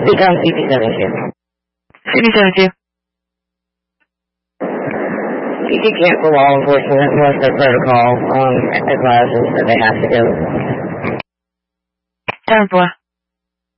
Become CP72. CP72. You can cancel law enforcement unless their protocol advises that they have to go. 10-4.